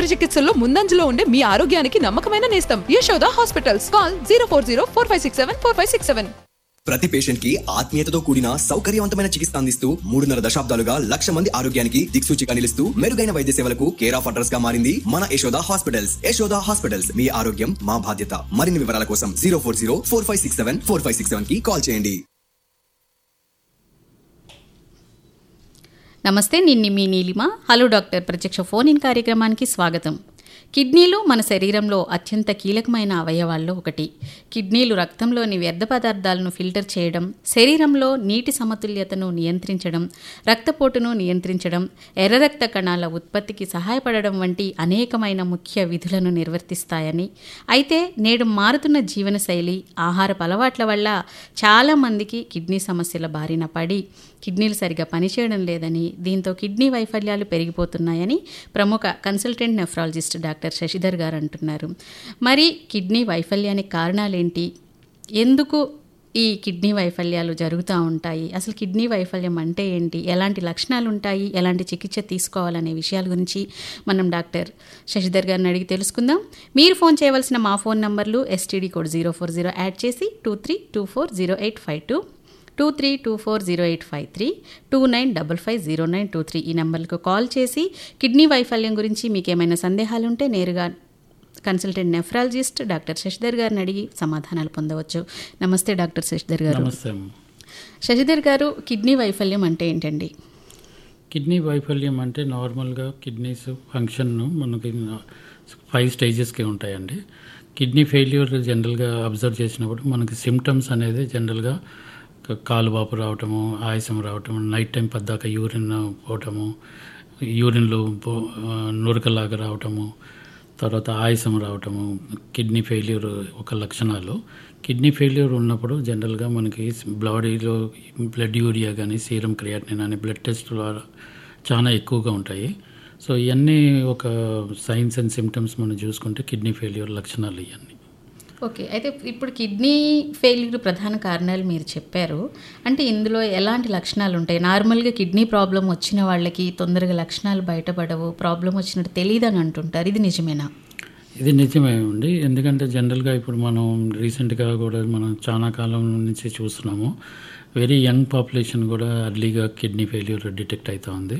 శస్త్రచికిత్సల్లో ముందంజలో ఉండే మీ ఆరోగ్యానికి నమ్మకమైన నేస్తం యశోద హాస్పిటల్స్. కాల్ 04045674567. ప్రతి పేషెంట్ కి ఆత్మీయతతో కూడిన సౌకర్యవంతమైన చికిత్స అందిస్తూ 3.5 దశాబ్దాలుగా 1,00,000 మంది ఆరోగ్యానికి దిక్సూచిగా నిలుస్తూ మెరుగైన వైద్య సేవలకు కేర్ ఆఫ్ అడ్రస్ గా మారింది మన యశోద హాస్పిటల్స్. యశోద హాస్పిటల్స్, మీ ఆరోగ్యం మా బాధ్యత. మరిన్ని వివరాల కోసం 04045674567 కి కాల్ చేయండి. నమస్తే, నిన్ని మీ నీలిమ. హలో డాక్టర్ ప్రత్యక్ష ఫోన్ ఇన్ కార్యక్రమానికి స్వాగతం. కిడ్నీలు మన శరీరంలో అత్యంత కీలకమైన అవయవాల్లో ఒకటి. కిడ్నీలు రక్తంలోని వ్యర్థ పదార్థాలను ఫిల్టర్ చేయడం, శరీరంలో నీటి సమతుల్యతను నియంత్రించడం, రక్తపోటును నియంత్రించడం, ఎర్ర రక్త కణాల ఉత్పత్తికి సహాయపడడం వంటి అనేకమైన ముఖ్య విధులను నిర్వర్తిస్తాయని, అయితే నేడు మారుతున్న జీవనశైలి, ఆహారపు అలవాట్ల వల్ల చాలామందికి కిడ్నీ సమస్యల బారిన పడి కిడ్నీలు సరిగా పనిచేయడం లేదని, దీంతో కిడ్నీ వైఫల్యాలు పెరిగిపోతున్నాయని ప్రముఖ కన్సల్టెంట్ నెఫ్రాలజిస్ట్ డాక్టర్ శశిధర్ గారు అంటున్నారు. మరి కిడ్నీ వైఫల్యానికి కారణాలేంటి, ఎందుకు ఈ కిడ్నీ వైఫల్యాలు జరుగుతూ ఉంటాయి, అసలు కిడ్నీ వైఫల్యం అంటే ఏంటి, ఎలాంటి లక్షణాలు ఉంటాయి, ఎలాంటి చికిత్స తీసుకోవాలనే విషయాల గురించి మనం డాక్టర్ శశిధర్ గారిని అడిగి తెలుసుకుందాం. మీరు ఫోన్ చేయవలసిన మా ఫోన్ నంబర్లు STD కోడ్ 040 యాడ్ చేసి 23240852, 23240853, 29550923 ఈ నెంబర్లకు కాల్ చేసి కిడ్నీ వైఫల్యం గురించి మీకు ఏమైనా సందేహాలుంటే నేరుగా కన్సల్టెంట్ నెఫ్రాలజిస్ట్ డాక్టర్ శశిధర్ గారిని అడిగి సమాధానాలు పొందవచ్చు. నమస్తే డాక్టర్ శశిధర్ గారు. నమస్తే. శశిధర్ గారు, కిడ్నీ వైఫల్యం అంటే ఏంటండి? కిడ్నీ వైఫల్యం అంటే నార్మల్గా కిడ్నీస్ ఫంక్షన్ మనకి 5 స్టేజెస్కి ఉంటాయండి. కిడ్నీ ఫెయిల్యూర్ జనరల్గా అబ్జర్వ్ చేసినప్పుడు మనకి సిమ్టమ్స్ అనేది జనరల్గా కాలు వాపు రావటము, ఆయాసం రావటము, నైట్ టైం పద్దాక యూరిన్ పోవటము, యూరిన్లో నురకలాగా రావటము, తర్వాత ఆయాసం రావటము కిడ్నీ ఫెయిల్యూర్ ఒక లక్షణాలు. కిడ్నీ ఫెయిల్యూర్ ఉన్నప్పుడు జనరల్గా మనకి బాడీలో బ్లడ్ యూరియా కానీ సీరం క్రియాటినిన్ అని బ్లడ్ టెస్ట్ ద్వారా చాలా ఎక్కువగా ఉంటాయి. సో ఇవన్నీ ఒక సైన్స్ అండ్ సిమ్టమ్స్ మనం చూసుకుంటే కిడ్నీ ఫెయిల్యూర్ లక్షణాలు ఇవన్నీ. ఓకే, అయితే ఇప్పుడు కిడ్నీ ఫెయిల్యూర్ ప్రధాన కారణాలు మీరు చెప్పారు. అంటే ఇందులో ఎలాంటి లక్షణాలు ఉంటాయి? నార్మల్గా కిడ్నీ ప్రాబ్లం వచ్చిన వాళ్ళకి తొందరగా లక్షణాలు బయటపడవు, ప్రాబ్లం వచ్చినట్టు తెలియదని అంటుంటారు, ఇది నిజమేనా? ఇది నిజమే అండి. ఎందుకంటే జనరల్గా ఇప్పుడు మనం రీసెంట్గా కూడా మనం చాలా కాలం నుంచి చూస్తున్నాము, వెరీ యంగ్ పాపులేషన్ కూడా అర్లీగా కిడ్నీ ఫెయిల్యూర్ డిటెక్ట్ అవుతూ ఉంది.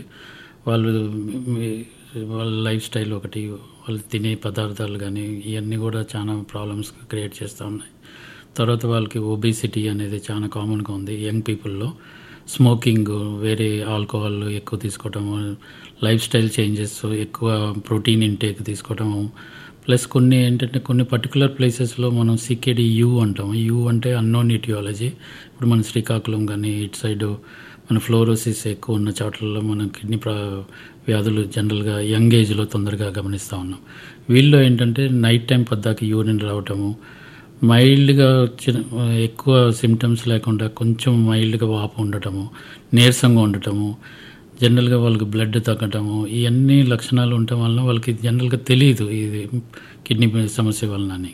వాళ్ళ లైఫ్ స్టైల్ ఒకటి, వాళ్ళు తినే పదార్థాలు కానీ ఇవన్నీ కూడా చాలా ప్రాబ్లమ్స్ క్రియేట్ చేస్తూ ఉన్నాయి. తర్వాత వాళ్ళకి ఒబేసిటీ అనేది చాలా కామన్గా ఉంది యంగ్ పీపుల్లో. స్మోకింగ్, వేరే ఆల్కహాల్ ఎక్కువ తీసుకోవటము, లైఫ్ స్టైల్ చేంజెస్, ఎక్కువ ప్రోటీన్ ఇంటేక్ తీసుకోవటము, ప్లస్ కొన్ని ఏంటంటే కొన్ని పర్టికులర్ ప్లేసెస్లో మనం CKD-U అంటాము. యూ అంటే అన్నోన్ ఇటియాలజీ. ఇప్పుడు మన శ్రీకాకుళం కానీ ఇటు సైడ్ మన ఫ్లోరోసిస్ ఎక్కువ ఉన్న చోట్లలో మనం కిడ్నీ వ్యాధులు జనరల్గా యంగ్ ఏజ్లో తొందరగా గమనిస్తూ ఉన్నాం. వీళ్ళు ఏంటంటే నైట్ టైం పద్దాక యూరిన్ రావటము, మైల్డ్గా ఎక్కువ సిమ్టమ్స్ లేకుండా కొంచెం మైల్డ్గా వాపు ఉండటము, నీరసంగా ఉండటము, జనరల్గా వాళ్ళకి బ్లడ్ తగ్గటము, ఇవన్నీ లక్షణాలు ఉండటం వలన వాళ్ళకి జనరల్గా తెలియదు ఇది కిడ్నీ సమస్య వలన అని.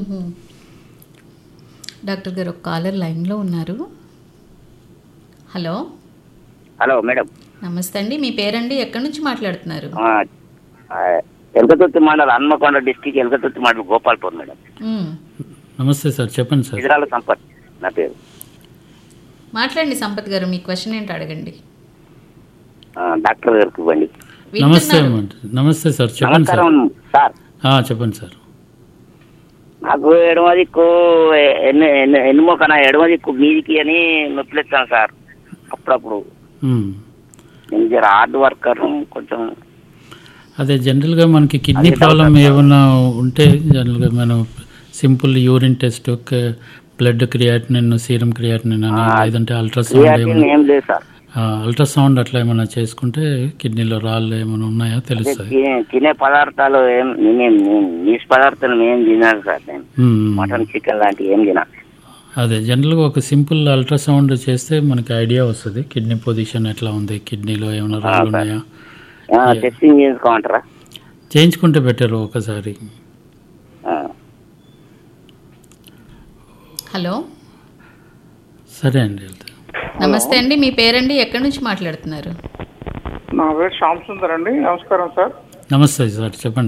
డాక్టర్ గారు, ఒక కాలర్ లైన్లో ఉన్నారు. హలో. Hello madam. నమస్తే అండి, మీ పేరండి, ఎక్కడి నుంచి మాట్లాడుతున్నారు? ఎలకతుర్తి మండలం, హన్మకొండ డిస్టిక్, ఎలకతుర్తి మండలం, గోపాల్పూర్ మేడం. నమస్తే సార్, చెప్పండి సార్. ఇజ్రాల సంపత్ నా పేరు. మాట్లాడండి సంపత్ గారు, మీ క్వశ్చన్ ఏంటో అడగండి. డాక్టర్ గారికి ఇవ్వండి. నమస్తే నమస్తే సార్, చెప్పండి సార్. సార్ చెప్పండి సార్. నాకు ఎడమ దిక్కు ఎన్నుమోకన ఎడమ దిక్కు మీదికి అని నొప్పిలేస్తాను సార్ అప్పుడప్పుడు. నేను హార్డ్ వర్కర్ కొంచెం. అదే జనరల్గా మనకి కిడ్నీ ప్రాబ్లం ఏమన్నా ఉంటే జనరల్గా మనం simple urine test, blood creatinine, serum creatinine అని, లేదంటే అల్ట్రాసౌండ్ అట్లా ఏమైనా చేసుకుంటే కిడ్నీలో రాళ్ళు ఏమైనా ఉన్నాయా తెలుస్తుంది. తినే పదార్థాలు నీసు పదార్థాలు ఏం తినాలి సార్, నేను మటన్ చికెన్ లాంటివి ఏం తినా. అదే జనరల్గా ఒక సింపుల్ అల్ట్రాసౌండ్ చేస్తే మనకి ఐడియా వస్తుంది కిడ్నీ పొజిషన్ ఎట్లా ఉంది, కిడ్నీలో ఏమైనా రాళ్ళు ఉన్నాయా. టెస్టింగ్ చేసుకోమంటారా? చేయించుకుంటే బెటర్ ఒకసారి. హలో. సరే అండి. నమస్తే అండి, మీ పేరండి, ఎక్కడి నుంచి మాట్లాడుతున్నారు? నా పేరు శ్యామ్ సుందర్ అండి. నమస్కారం సార్. నమస్తే సార్, చెప్పండి.